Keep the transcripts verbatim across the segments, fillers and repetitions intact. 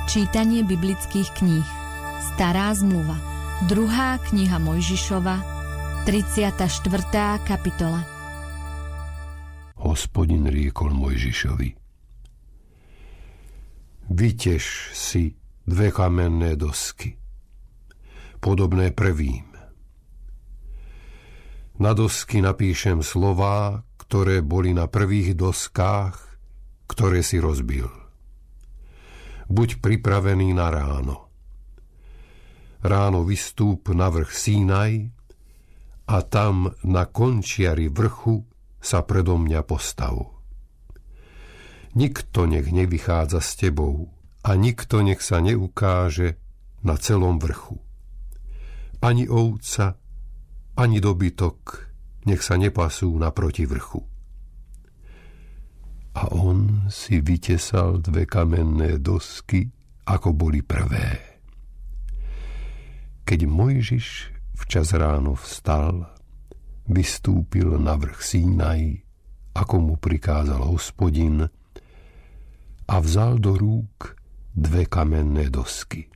Čítanie biblických kníh. Stará zmluva. Druhá kniha Mojžišova, tridsiata štvrtá kapitola. Hospodin riekol Mojžišovi: Vytež si dve kamenné dosky, podobné prvým. Na dosky napíšem slová, ktoré boli na prvých doskách, ktoré si rozbil. Buď pripravený na ráno. Ráno vystúp na vrch Sínaj a tam na končiari vrchu sa predo mňa postav. Nikto nech nevychádza s tebou a nikto nech sa neukáže na celom vrchu. Ani ovca, ani dobytok nech sa nepasú naproti vrchu. A on si vytesal dve kamenné dosky, ako boli prvé. Keď Mojžiš včas ráno vstal, vystúpil na vrch Sínaj, ako mu prikázal Hospodin, a vzal do rúk dve kamenné dosky.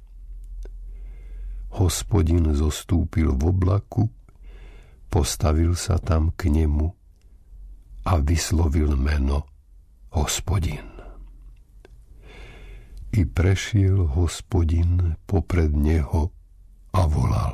Hospodin zostúpil v oblaku, postavil sa tam k nemu a vyslovil meno Hospodin. I prešiel Hospodin popred neho a volal: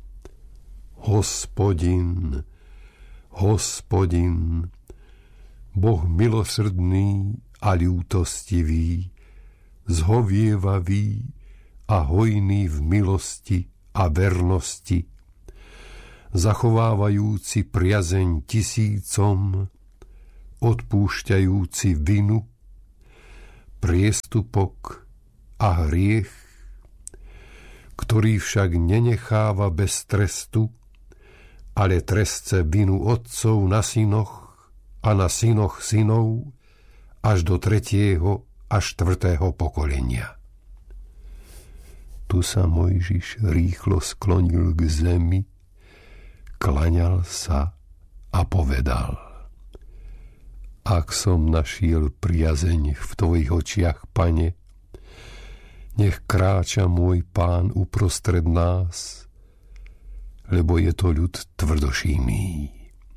Hospodin, Hospodin, Boh milosrdný a ľútostivý, zhovievavý a hojný v milosti a vernosti, zachovávajúci priazeň tisícom, odpúšťajúci vinu, priestupok a hriech, ktorý však nenecháva bez trestu, ale trestce vinu otcov na synoch a na synoch synov až do tretieho a štvrtého pokolenia. Tu sa Mojžiš rýchlo sklonil k zemi, klaňal sa a povedal: Ak som našiel priazeň v tvojich očiach, Pane, nech kráča môj Pán uprostred nás, lebo je to ľud tvrdošíný.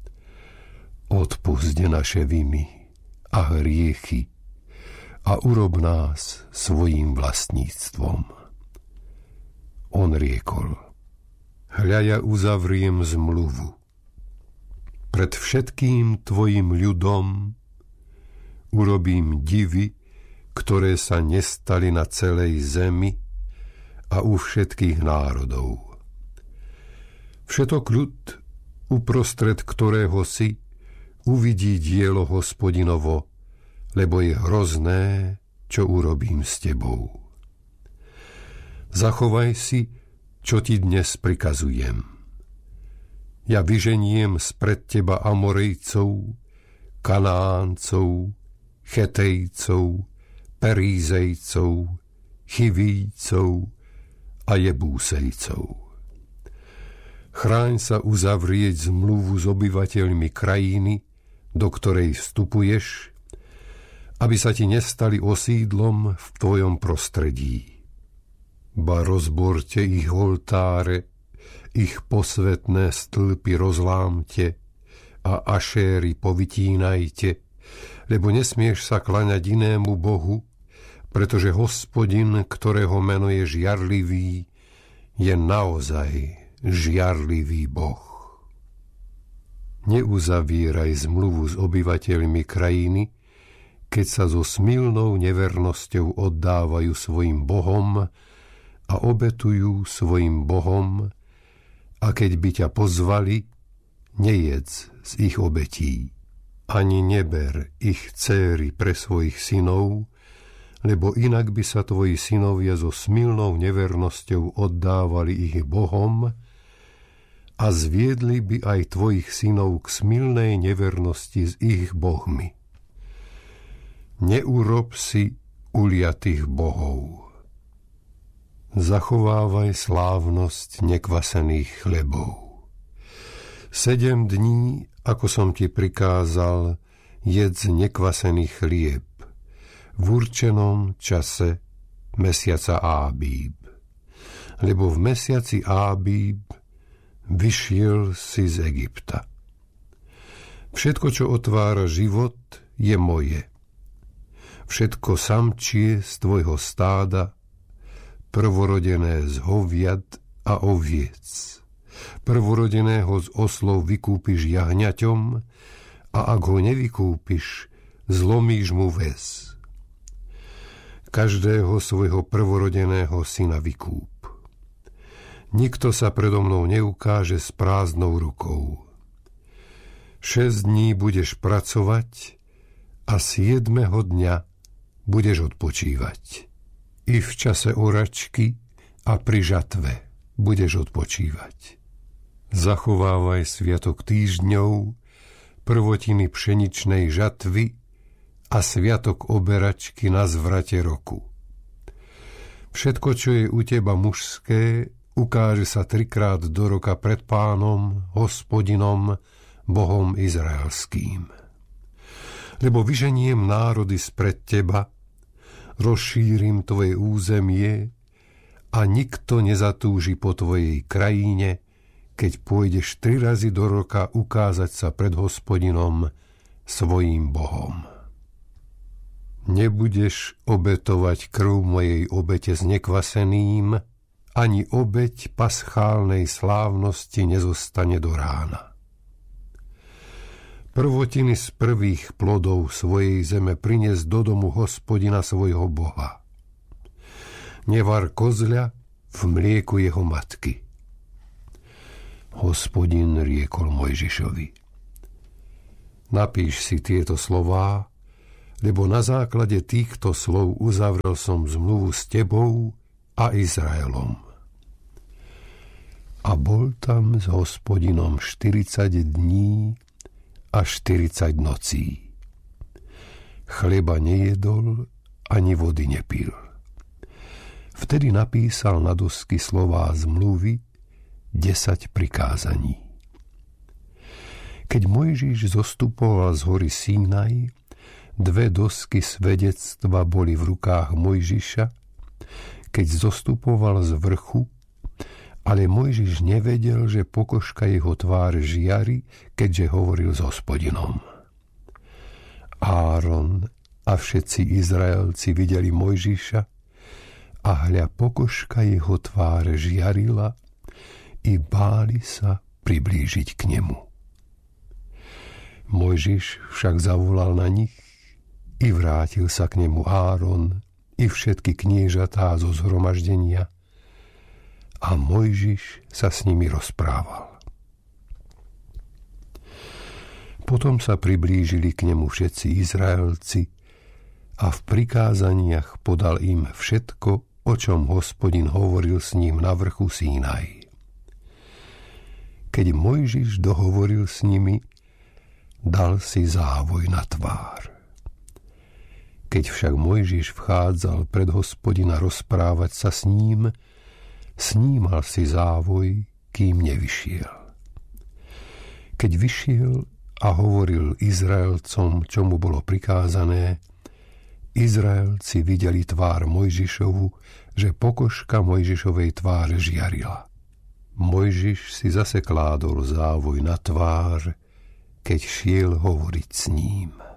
Odpusť naše viny a hriechy a urob nás svojím vlastníctvom. On riekol: Hľa, ja uzavriem zmluvu pred všetkým tvojim ľudom, urobím divy, ktoré sa nestali na celej zemi a u všetkých národov. Všetok ľud, uprostred ktorého si, uvidí dielo Hospodinovo, lebo je hrozné, čo urobím s tebou. Zachovaj si, čo ti dnes prikazujem. Ja vyženiem spred teba Amorejcov, Kanáncov, Chetejcov, Perízejcov, Chivícov a Jebúsejcov. Chráň sa uzavrieť zmluvu s obyvateľmi krajiny, do ktorej vstupuješ, aby sa ti nestali osídlom v tvojom prostredí. Ba rozborte ich oltáre, ich posvetné stĺpy rozlámte a ašéry povytínajte, lebo nesmieš sa klaňať inému bohu, pretože Hospodin, ktorého meno je žiarlivý, je naozaj žiarlivý Boh. Neuzavieraj zmluvu s obyvateľmi krajiny, keď sa so smilnou nevernosťou oddávajú svojim bohom a obetujú svojim bohom, a keď by ťa pozvali, nejedz z ich obetí, ani neber ich dcéry pre svojich synov, lebo inak by sa tvoji synovia so smilnou nevernosťou oddávali ich bohom a zviedli by aj tvojich synov k smilnej nevernosti s ich bohmi. Neurob si uliatých bohov. Zachovávaj slávnosť nekvasených chlebov. Sedem dní, ako som ti prikázal, jedz nekvasený chlieb v určenom čase mesiaca Ábíb. Lebo v mesiaci Ábíb vyšiel si z Egypta. Všetko, čo otvára život, je moje. Všetko samčie z tvojho stáda, prvorodené z hoviad a oviec. Prvorodeného z oslov vykúpiš jahňaťom a ak ho nevykúpiš, zlomíš mu väz. Každého svojho prvorodeného syna vykúp. Nikto sa predo mnou neukáže s prázdnou rukou. Šesť dní budeš pracovať a siedmeho dňa budeš odpočívať. I v čase oračky a pri žatve budeš odpočívať. Zachovávaj sviatok týždňov, prvotiny pšeničnej žatvy a sviatok oberačky na zvrate roku. Všetko, čo je u teba mužské, ukáže sa trikrát do roka pred Pánom, Hospodinom, Bohom izraelským. Lebo vyženiem národy spred teba, rozšírim tvoje územie a nikto nezatúži po tvojej krajine, keď pôjdeš tri razy do roka ukázať sa pred Hospodinom, svojím Bohom. Nebudeš obetovať krv mojej obete s nekvaseným, ani obeť paschálnej slávnosti nezostane do rána. Prvotiny z prvých plodov svojej zeme prinies do domu Hospodina svojho Boha. Nevar kozľa v mlieku jeho matky. Hospodin riekol Mojžišovi: Napíš si tieto slová, lebo na základe týchto slov uzavrel som zmluvu s tebou a Izraelom. A bol tam s Hospodinom štyridsať dní a štyridsať nocí. Chleba nejedol, ani vody nepil. Vtedy napísal na dosky slová zmluvy, desať prikázaní. Keď Mojžiš zostupoval z hory Sínaj, dve dosky svedectva boli v rukách Mojžiša, keď zostupoval z vrchu, ale Mojžiš nevedel, že pokožka jeho tvár žiari, keďže hovoril s Hospodinom. Áron a všetci Izraelci videli Mojžiša a hľa pokožka jeho tvár žiarila i báli sa priblížiť k nemu. Mojžiš však zavolal na nich i vrátil sa k nemu Áron i všetky kniežatá zo zhromaždenia a Mojžiš sa s nimi rozprával. Potom sa priblížili k nemu všetci Izraelci a v prikázaniach podal im všetko, o čom Hospodin hovoril s ním na vrchu Sínaj. Keď Mojžiš dohovoril s nimi, dal si závoj na tvár. Keď však Mojžiš vchádzal pred Hospodina rozprávať sa s ním, snímal si závoj, kým nevyšiel. Keď vyšiel a hovoril Izraelcom, čo mu bolo prikázané, Izraelci videli tvár Mojžišovu, že pokožka Mojžišovej tváre žiarila. Mojžiš si zase kládol závoj na tvár, keď šiel hovoriť s ním.